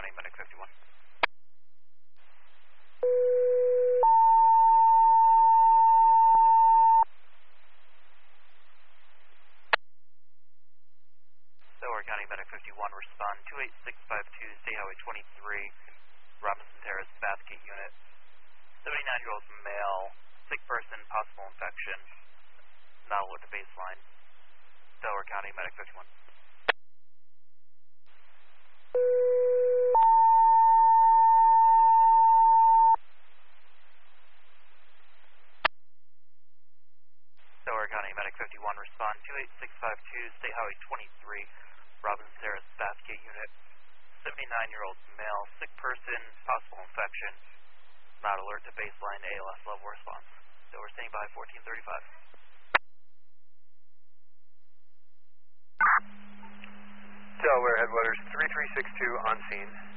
County, Medic 51. Delaware County, Medic 51, respond 28652, State Highway 23, Robinson Terrace, Bathgate Unit. 79-year-old male, sick person, possible infection, not alert to baseline. Delaware County, Medic 51. Delaware County, Medic 51, respond 28652, State Highway 23, Robinson Terrace, Bathgate Unit. 79-year-old male, sick person, possible infection, not alert to baseline, ALS level response. Delaware standing by 1435. Delaware Headwaters 3362 on scene.